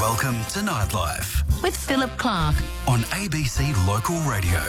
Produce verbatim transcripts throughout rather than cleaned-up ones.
Welcome to Nightlife with Philip Clark on A B C Local Radio.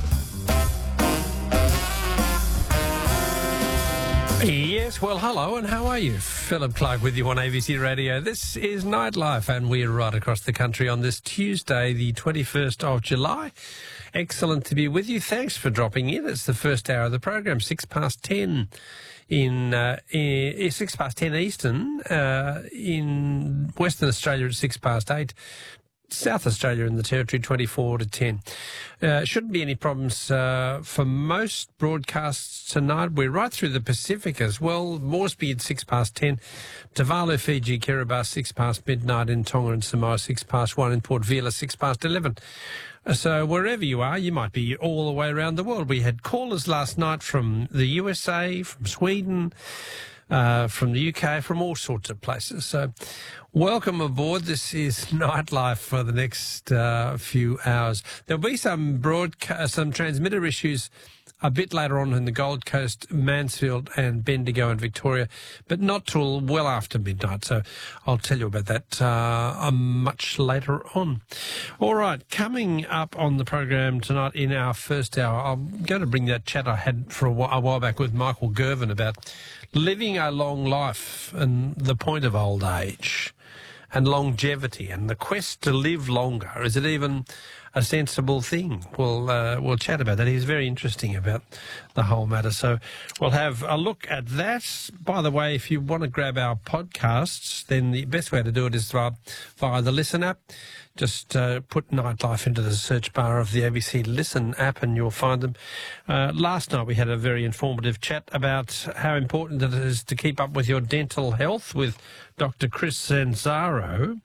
Yes, well, hello, and how are you? Philip Clark with you on A B C Radio. This is Nightlife, and we're right across the country on this Tuesday, the twenty-first of July. Excellent to be with you. Thanks for dropping in. It's the first hour of the program, six past ten in, uh, in six past ten Eastern, uh, in Western Australia at six past eight. South Australia in the Territory, twenty-four to ten. Uh, shouldn't be any problems uh, for most broadcasts tonight. We're right through the Pacific as well. Moresby at six past ten. Tuvalu, Fiji, Kiribati, six past midnight. In Tonga and Samoa, six past one. In Port Vila, six past eleven. So wherever you are, you might be all the way around the world. We had callers last night from the U S A, from Sweden, Uh, from the U K, from all sorts of places. So welcome aboard. This is Nightlife for the next uh, few hours. There'll be some broadcast, some transmitter issues a bit later on in the Gold Coast, Mansfield and Bendigo and Victoria, but not till well after midnight. So I'll tell you about that uh, much later on. All right, coming up on the program tonight in our first hour, I'm going to bring that chat I had for a while, a while back with Michael Girvan about living a long life and the point of old age and longevity and the quest to live longer. Is it even a sensible thing? We'll, uh, we'll chat about that. He's very interesting about the whole matter. So we'll have a look at that. By the way, if you want to grab our podcasts, then the best way to do it is via, via the Listen app. Just uh, put Nightlife into the search bar of the A B C Listen app and you'll find them. Uh, last night we had a very informative chat about how important it is to keep up with your dental health with Doctor Chris Zanzaro.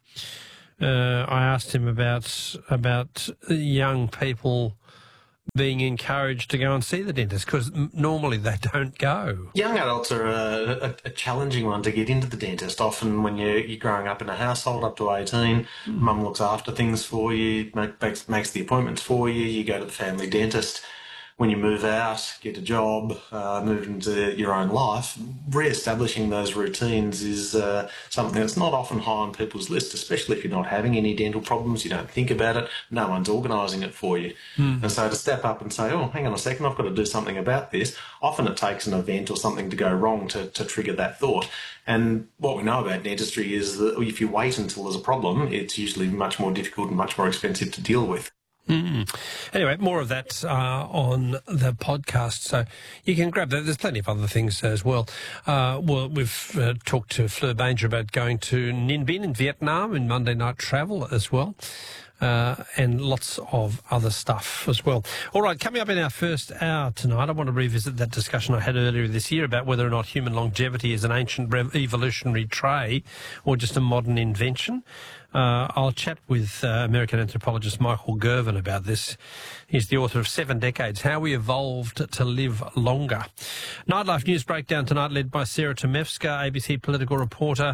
Uh, I asked him about about young people being encouraged to go and see the dentist because m- normally they don't go. Young adults are a, a, a challenging one to get into the dentist. Often when you're, you're growing up in a household up to eighteen, mm. mum looks after things for you, make, makes, makes the appointments for you, you go to the family dentist. When you move out, get a job, uh, move into your own life, re-establishing those routines is uh, something that's not often high on people's list, especially if you're not having any dental problems, you don't think about it, no one's organising it for you. Mm. And so to step up and say, oh, hang on a second, I've got to do something about this, often it takes an event or something to go wrong to, to trigger that thought. And what we know about dentistry is that if you wait until there's a problem, it's usually much more difficult and much more expensive to deal with. Mm. Anyway, more of that uh, on the podcast, so you can grab that. There's plenty of other things as well. Uh, well, we've uh, talked to Fleur Banger about going to Ninh Binh in Vietnam in Monday Night Travel as well. Uh, and lots of other stuff as well. All right, coming up in our first hour tonight, I want to revisit that discussion I had earlier this year about whether or not human longevity is an ancient evolutionary trait or just a modern invention. Uh, I'll chat with uh, American anthropologist Michael Girvan about this. He's the author of Seven Decades, How We Evolved to Live Longer. Nightlife News Breakdown tonight led by Sarah Tomevska, A B C political reporter,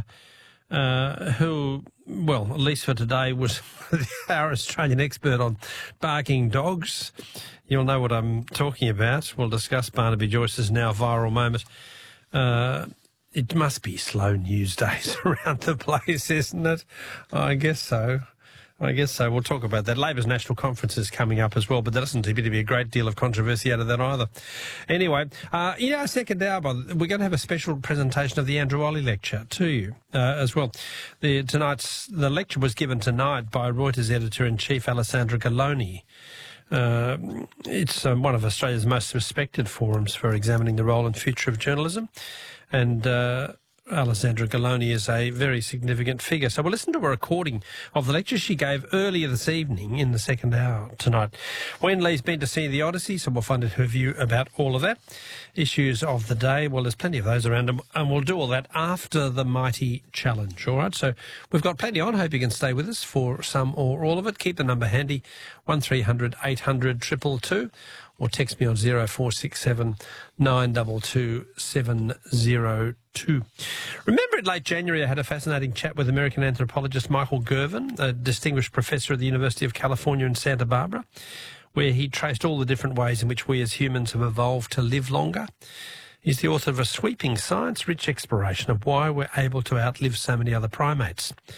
Uh, who, well, at least for today, was our Australian expert on barking dogs. You'll know what I'm talking about. We'll discuss Barnaby Joyce's now viral moment. Uh, it must be slow news days around the place, isn't it? I guess so. I guess so. We'll talk about that. Labor's National Conference is coming up as well, but there doesn't seem to be a great deal of controversy out of that either. Anyway, uh, in our second hour, we're going to have a special presentation of the Andrew Olley lecture to you uh, as well. The, tonight's the lecture was given tonight by Reuters editor-in-chief Alessandra Galloni. Uh, it's um, one of Australia's most respected forums for examining the role and future of journalism, and uh, Alessandra Galloni is a very significant figure. So we'll listen to a recording of the lecture she gave earlier this evening in the second hour tonight. Wen Lee's been to see the Odyssey, so we'll find out her view about all of that. Issues of the day, well, there's plenty of those around, and we'll do all that after the Mighty Challenge, all right? So we've got plenty on. Hope you can stay with us for some or all of it. Keep the number handy, one three hundred eight hundred two two two, or text me on zero four six seven nine two two seven zero two. Remember in late January I had a fascinating chat with American anthropologist Michael Girvan, a distinguished professor at the University of California in Santa Barbara, where he traced all the different ways in which we as humans have evolved to live longer. He's the author of a sweeping science-rich exploration of why we're able to outlive so many other primates.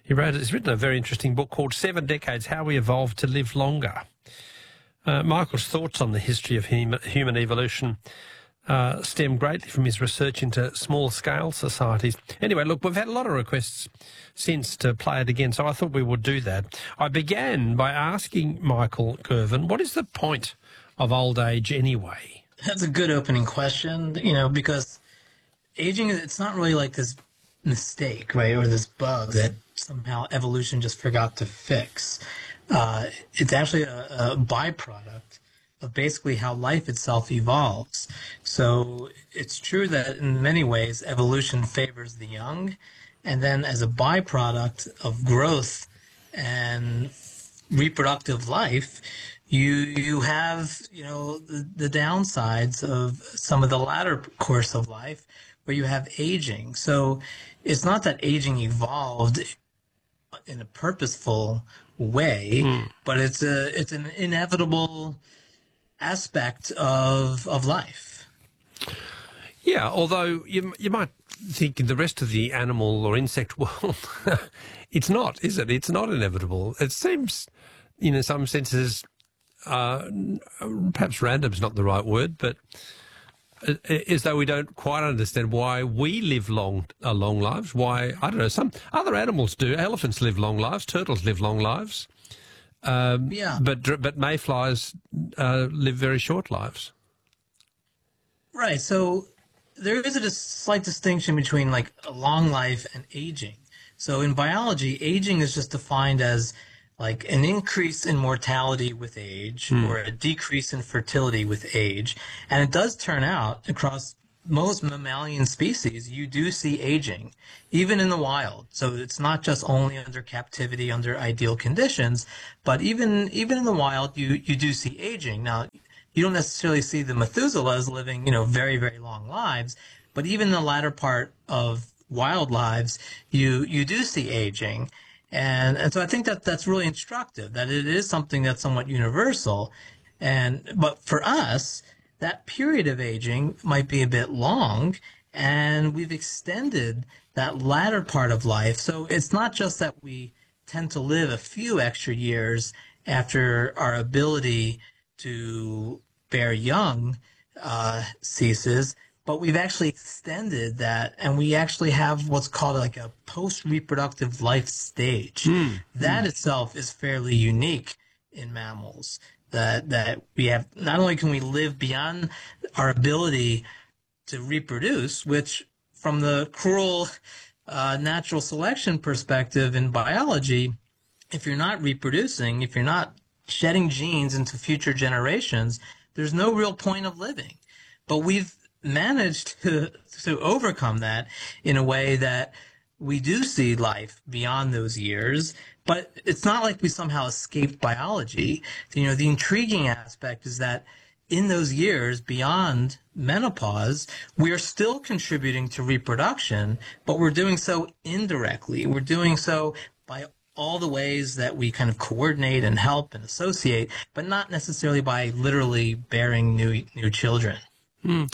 He wrote, he's written a very interesting book called Seven Decades, How We Evolved to Live Longer. Uh, Michael's thoughts on the history of hum, human evolution uh, stem greatly from his research into small-scale societies. Anyway, look, we've had a lot of requests since to play it again, so I thought we would do that. I began by asking Michael Girvan, what is the point of old age anyway? That's a good opening question, you know, because aging, it's not really like this mistake, right, or this bug that somehow evolution just forgot to fix. Uh, it's actually a, a byproduct of basically how life itself evolves. So it's true that in many ways evolution favors the young, and then as a byproduct of growth and reproductive life, you you have, you know, the, the downsides of some of the latter course of life where you have aging. So it's not that aging evolved in a purposeful way, mm. but it's a it's an inevitable aspect of of life. Yeah, although you you might think in the rest of the animal or insect world, it's not, is it? It's not inevitable. It seems, you know, in some senses, uh, perhaps random's not the right word, but as though we don't quite understand why we live long, uh, long lives. Why, I don't know, some other animals do. Elephants live long lives. Turtles live long lives. Um, yeah. But but mayflies uh, live very short lives. Right. So there is a slight distinction between like a long life and aging. So in biology, aging is just defined as like an increase in mortality with age mm. or a decrease in fertility with age. And it does turn out across most mammalian species, you do see aging, even in the wild. So it's not just only under captivity, under ideal conditions, but even even in the wild, you, you do see aging. Now, you don't necessarily see the Methuselahs living, you know, very, very long lives, but even in the latter part of wild lives, you, you do see aging. And, and so I think that that's really instructive, that it is something that's somewhat universal. And, but for us, that period of aging might be a bit long, and we've extended that latter part of life. So it's not just that we tend to live a few extra years after our ability to bear young uh, ceases, but we've actually extended that, and we actually have what's called like a post-reproductive life stage. Mm. That mm. itself is fairly unique in mammals, that that we have. Not only can we live beyond our ability to reproduce, which from the cruel uh, natural selection perspective in biology, if you're not reproducing, if you're not shedding genes into future generations, there's no real point of living. But we've managed to to overcome that in a way that we do see life beyond those years, but it's not like we somehow escaped biology. You know, the intriguing aspect is that in those years beyond menopause, we are still contributing to reproduction, but we're doing so indirectly. We're doing so by all the ways that we kind of coordinate and help and associate, but not necessarily by literally bearing new new children. Hmm.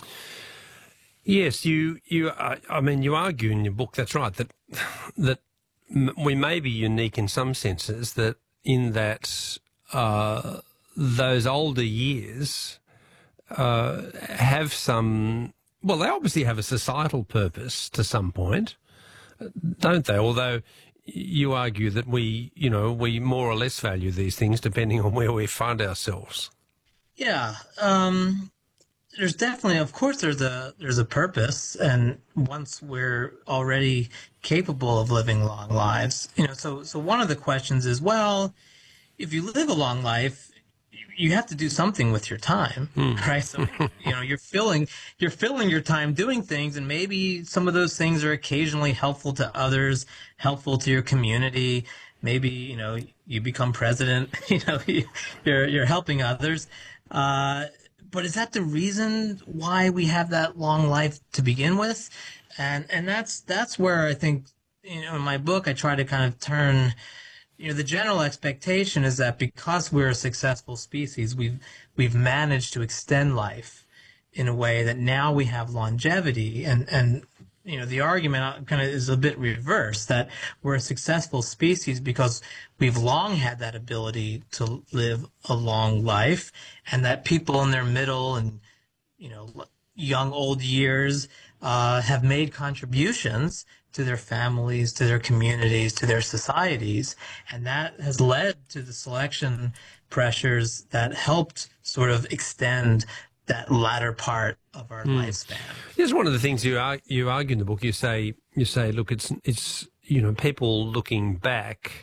Yes, you, you, uh, I mean, you argue in your book, that's right, that, that we may be unique in some senses, that in that uh, those older years uh, have some, well, they obviously have a societal purpose to some point, don't they? Although you argue that we, you know, we more or less value these things depending on where we find ourselves. Yeah, um... There's definitely, of course, there's a there's a purpose, and once we're already capable of living long lives, you know. So so one of the questions is, well, if you live a long life, you have to do something with your time, mm. right? So you know, you're filling you're filling your time doing things, and maybe some of those things are occasionally helpful to others, helpful to your community. Maybe you know you become president. You know, you're you're helping others. Uh, But is that the reason why we have that long life to begin with? And and that's that's where I think, you know, in my book I try to kind of turn, you know, the general expectation is that because we're a successful species, we've we've managed to extend life in a way that now we have longevity, and and you know, the argument kind of is a bit reversed, that we're a successful species because we've long had that ability to live a long life, and that people in their middle and, you know, young old years uh, have made contributions to their families, to their communities, to their societies, and that has led to the selection pressures that helped sort of extend that latter part of our mm. lifespan. Here's one of the things you argue, you argue in the book. You say, you say, look, it's it's you know, people looking back,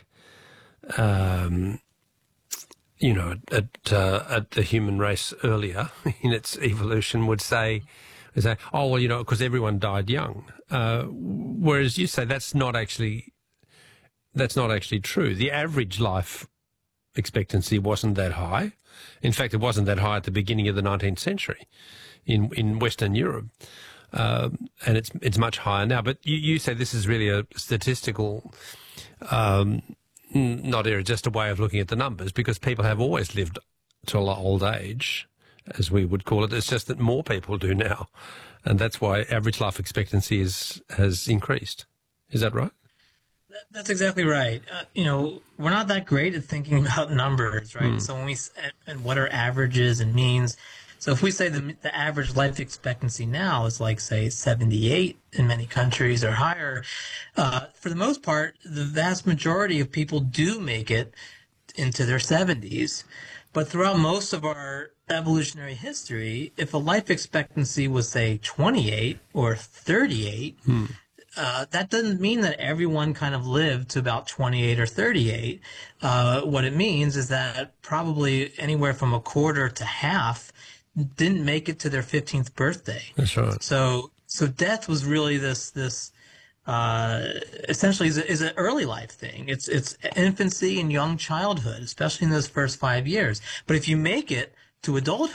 um, you know, at uh, at the human race earlier in its evolution would say, would say, oh well, you know, because everyone died young. Uh, whereas you say that's not actually that's not actually true. The average life expectancy wasn't that high. In fact, it wasn't that high at the beginning of the nineteenth century in in Western Europe, um, and it's it's much higher now. But you, you say this is really a statistical, um, not era, just a way of looking at the numbers, because people have always lived till old age, as we would call it. It's just that more people do now, and that's why average life expectancy is has increased. Is that right? That's exactly right. Uh, you know, we're not that great at thinking about numbers, right? Mm. So when we and what are averages and means. So if we say the the average life expectancy now is like, say, seventy-eight in many countries or higher, uh, for the most part, the vast majority of people do make it into their seventies. But throughout most of our evolutionary history, if a life expectancy was, say, twenty-eight or thirty-eight, mm. Uh, that doesn't mean that everyone kind of lived to about twenty-eight or thirty-eight. Uh, what it means is that probably anywhere from a quarter to half didn't make it to their fifteenth birthday. That's right. So, so death was really this, this, uh, essentially is, a, is an early life thing. It's, it's infancy and young childhood, especially in those first five years. But if you make it to adulthood,